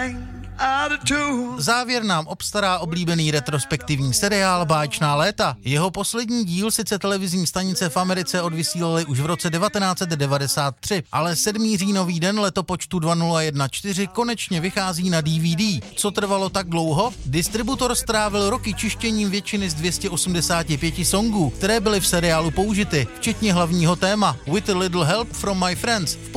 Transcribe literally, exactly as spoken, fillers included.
Závěr nám obstará oblíbený retrospektivní seriál Báječná léta. Jeho poslední díl sice televizní stanice v Americe odvysílaly už v roce devatenáct set devadesát tři, ale sedmý říjnový den letopočtu dva nula čtrnáct konečně vychází na D V D. Co trvalo tak dlouho? Distributor strávil roky čištěním většiny z dvě stě osmdesát pět songů, které byly v seriálu použity, včetně hlavního téma With a Little Help from My Friends. V